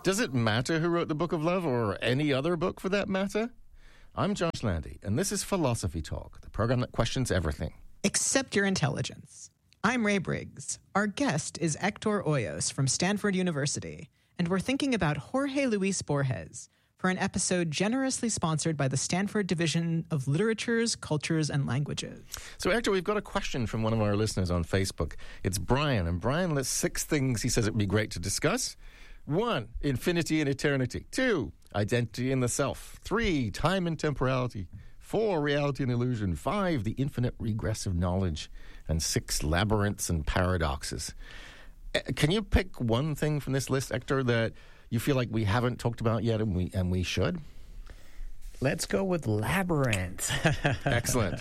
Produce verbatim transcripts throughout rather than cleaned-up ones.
Does it matter who wrote the Book of Love, or any other book for that matter? I'm Josh Landy, and this is Philosophy Talk, the program that questions everything. Except your intelligence. I'm Ray Briggs. Our guest is Hector Hoyos from Stanford University, and we're thinking about Jorge Luis Borges for an episode generously sponsored by the Stanford Division of Literatures, Cultures, and Languages. So, Hector, we've got a question from one of our listeners on Facebook. It's Brian, and Brian lists six things he says it would be great to discuss. One, infinity and eternity. Two, identity and the self. Three, time and temporality. Four, reality and illusion. Five, the infinite regress of knowledge. And six, labyrinths and paradoxes. Uh, can you pick one thing from this list, Hector, that you feel like we haven't talked about yet and we and we should? Let's go with labyrinth. Excellent.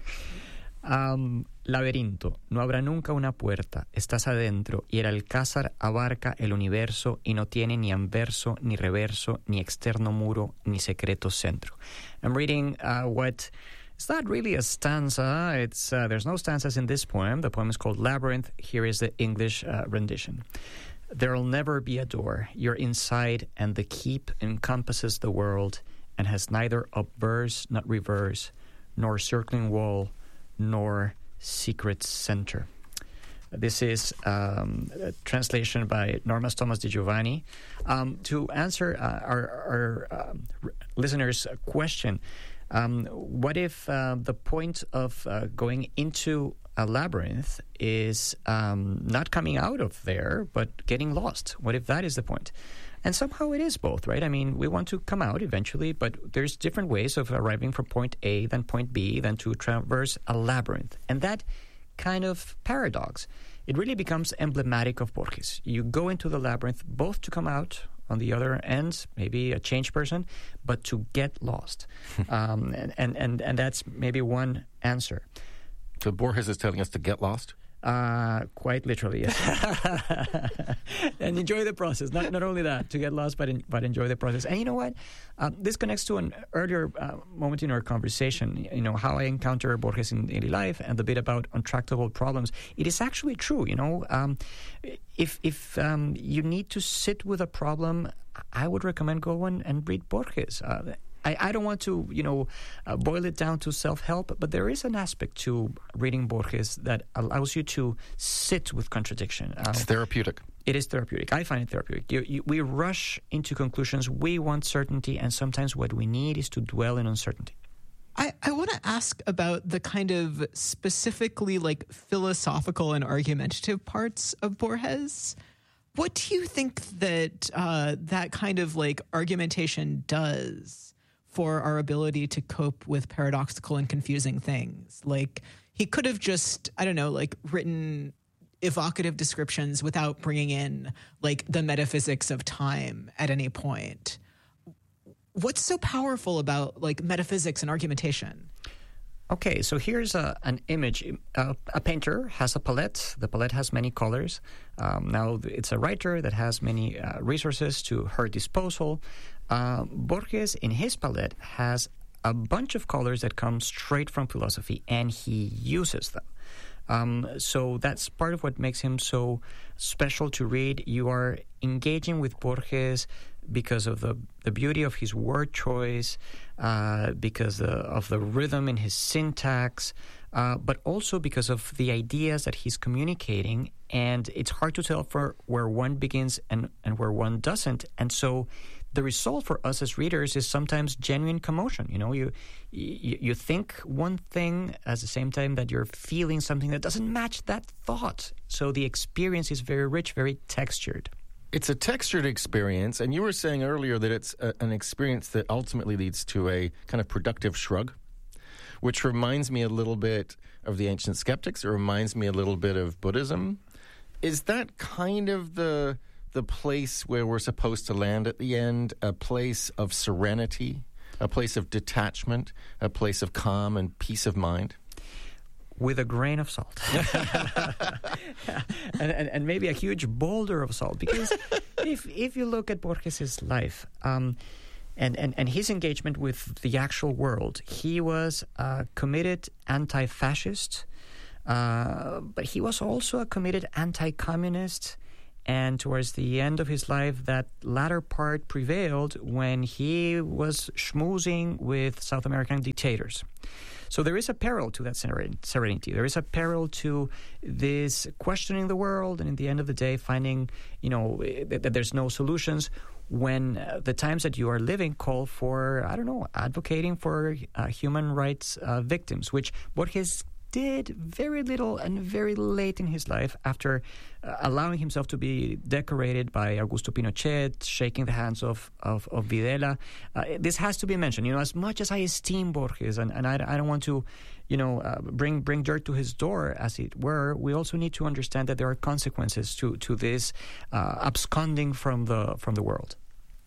Um, laberinto. No habrá nunca una puerta. Estás adentro y el alcázar abarca el universo y no tiene ni anverso, ni reverso, ni externo muro, ni secreto centro. I'm reading uh, what... It's not really a stanza. It's uh, there's no stanzas in this poem. The poem is called Labyrinth. Here is the English uh, rendition. There'll never be a door. You're inside, and the keep encompasses the world and has neither obverse nor reverse, nor circling wall, nor secret center. This is um, a translation by Normas Thomas Di Giovanni. Um, to answer uh, our, our uh, listeners' question, um, what if uh, the point of uh, going into a labyrinth is um, not coming out of there, but getting lost? What if that is the point? And somehow it is both, right? I mean, we want to come out eventually, but there's different ways of arriving from point A than point B than to traverse a labyrinth. And that kind of paradox, it really becomes emblematic of Borges. You go into the labyrinth both to come out on the other end, maybe a changed person, but to get lost. um, and, and, and, and that's maybe one answer. So Borges is telling us to get lost? Uh, quite literally, yes. And enjoy the process. Not not only that, to get lost, but in, but enjoy the process. And you know what? Uh, this connects to an earlier uh, moment in our conversation, you know, how I encounter Borges in daily life and the bit about untractable problems. It is actually true, you know. Um, if if um, you need to sit with a problem, I would recommend going and read Borges. Uh, I, I don't want to, you know, uh, boil it down to self-help, but there is an aspect to reading Borges that allows you to sit with contradiction. Uh, it's therapeutic. It is therapeutic. I find it therapeutic. You, you, we rush into conclusions. We want certainty, and sometimes what we need is to dwell in uncertainty. I, I want to ask about the kind of specifically like philosophical and argumentative parts of Borges. What do you think that uh, that kind of like argumentation does for our ability to cope with paradoxical and confusing things? Like, he could have just, I don't know, like written evocative descriptions without bringing in like the metaphysics of time at any point. What's so powerful about like metaphysics and argumentation? Okay, so here's a, an image. Uh, a painter has a palette. The palette has many colors. Um, now, it's a writer that has many uh, resources to her disposal. Uh, Borges, in his palette, has a bunch of colors that come straight from philosophy, and he uses them. Um, so that's part of what makes him so special to read. You are engaging with Borges because of the, the beauty of his word choice, uh, because the, of the rhythm in his syntax, uh, but also because of the ideas that he's communicating. And it's hard to tell for where one begins and, and where one doesn't. And so the result for us as readers is sometimes genuine commotion. You know, you, you you think one thing at the same time that you're feeling something that doesn't match that thought. So the experience is very rich, very textured. It's a textured experience, and you were saying earlier that it's a, an experience that ultimately leads to a kind of productive shrug, which reminds me a little bit of the ancient skeptics. It reminds me a little bit of Buddhism. Is that kind of the the place where we're supposed to land at the end, a place of serenity, a place of detachment, a place of calm and peace of mind? With a grain of salt. and, and, and maybe a huge boulder of salt. Because if if you look at Borges' life um, and, and, and his engagement with the actual world, he was a committed anti-fascist, uh, but he was also a committed anti-communist And towards the end of his life, that latter part prevailed when he was schmoozing with South American dictators. So there is a peril to that serenity. There is a peril to this questioning the world, and in the end of the day, finding, you know, that there's no solutions when uh, the times that you are living call for, I don't know, advocating for uh, human rights uh, victims, which Borges did very little and very late in his life after uh, allowing himself to be decorated by Augusto Pinochet, shaking the hands of, of, of Videla. Uh, this has to be mentioned. You know, as much as I esteem Borges, and, and I, I don't want to, you know, uh, bring bring dirt to his door, as it were, we also need to understand that there are consequences to, to this uh, absconding from the from the world.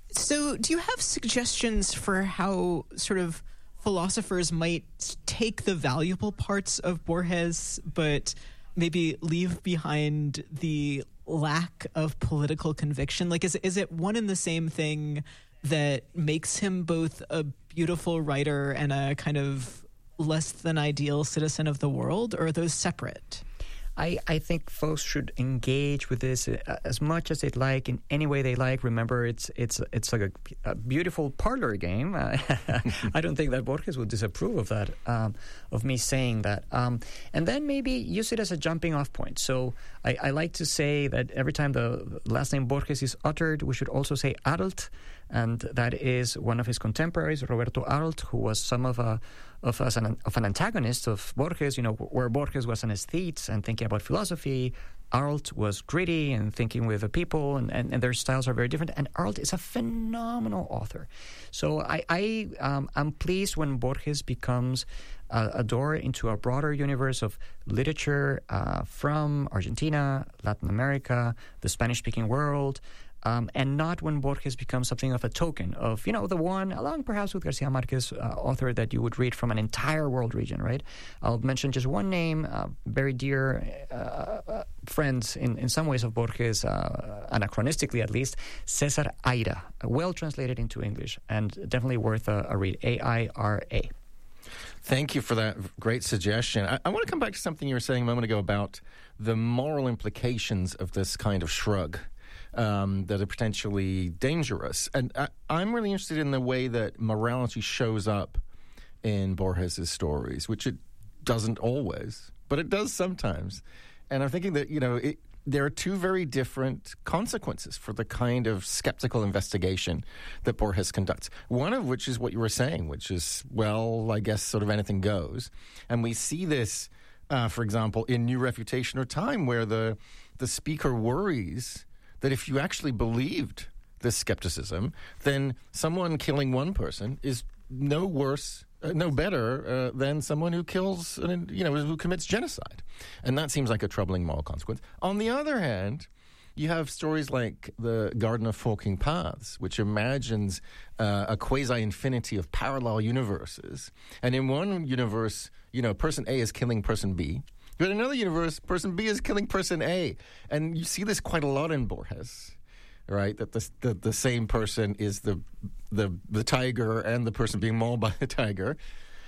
So do you have suggestions for how sort of philosophers might take the valuable parts of Borges, but maybe leave behind the lack of political conviction? Like, is is it one and the same thing that makes him both a beautiful writer and a kind of less than ideal citizen of the world, or are those separate? I, I think folks should engage with this uh, as much as they'd like, in any way they like. Remember, it's it's it's like a, a beautiful parlor game. Uh, I don't think that Borges would disapprove of that, um, of me saying that. Um, and then maybe use it as a jumping off point. So I, I like to say that every time the last name Borges is uttered, we should also say Arlt, and that is one of his contemporaries, Roberto Arlt, who was some of a of as an of an antagonist of Borges. You know, where Borges was an aesthete and thinking about philosophy, Arlt was gritty and thinking with the people, and, and, and their styles are very different. And Arlt is a phenomenal author. So I, I um, I'm pleased when Borges becomes a, a door into a broader universe of literature uh, from Argentina, Latin America, the Spanish-speaking world. Um, and not when Borges becomes something of a token of, you know, the one, along perhaps with Garcia Marquez, uh, author that you would read from an entire world region, right? I'll mention just one name, uh, very dear uh, uh, friends in, in some ways of Borges, uh, anachronistically at least, Cesar Aira, well translated into English, and definitely worth a, a read, A I R A. Thank you for that great suggestion. I, I want to come back to something you were saying a moment ago about the moral implications of this kind of shrug. Um, that are potentially dangerous. And I, I'm really interested in the way that morality shows up in Borges' stories, which it doesn't always, but it does sometimes. And I'm thinking that, you know, it, there are two very different consequences for the kind of skeptical investigation that Borges conducts. One of which is what you were saying, which is, well, I guess sort of anything goes. And we see this, uh, for example, in New Refutation or Time, where the the speaker worries that if you actually believed this skepticism, then someone killing one person is no worse, uh, no better uh, than someone who kills, uh, you know, who commits genocide. And that seems like a troubling moral consequence. On the other hand, you have stories like The Garden of Forking Paths, which imagines uh, a quasi-infinity of parallel universes. And in one universe, you know, person A is killing person B. But in another universe, person B is killing person A. And you see this quite a lot in Borges, right? That the the, the same person is the, the the tiger and the person being mauled by the tiger.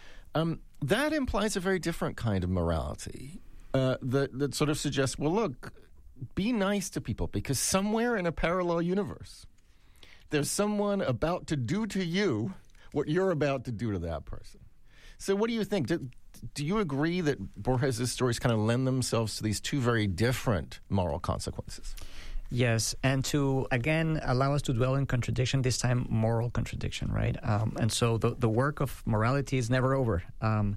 Um, that implies a very different kind of morality uh, that, that sort of suggests, well, look, be nice to people because somewhere in a parallel universe, there's someone about to do to you what you're about to do to that person. So what do you think? Do, do you agree that Borges' stories kind of lend themselves to these two very different moral consequences? Yes, and to, again, allow us to dwell in contradiction, this time moral contradiction, right? Um, and so the, the work of morality is never over. Um,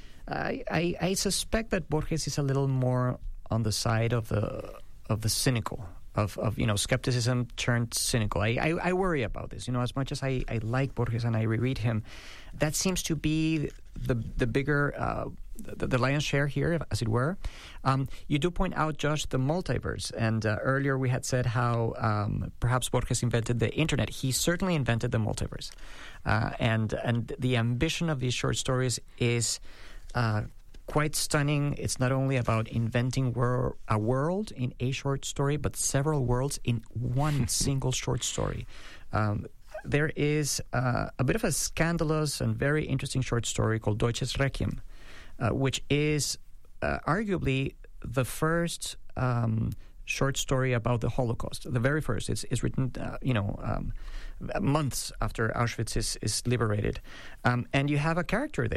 I, I, I suspect that Borges is a little more on the side of the of the cynical, of, of you know, skepticism turned cynical. I, I, I worry about this. You know, as much as I, I like Borges and I reread him, that seems to be the the bigger, uh, the, the lion's share here, as it were. Um, you do point out, Josh, the multiverse. And uh, earlier we had said how um, perhaps Borges invented the internet. He certainly invented the multiverse. Uh, and and the ambition of these short stories is uh, quite stunning. It's not only about inventing wor- a world in a short story, but several worlds in one single short story. Um, there is uh, a bit of a scandalous and very interesting short story called Deutsches Requiem, uh, which is uh, arguably the first um, short story about the Holocaust. The very first. It's, it's written, uh, you know, um, months after Auschwitz is, is liberated. Um, and you have a character there.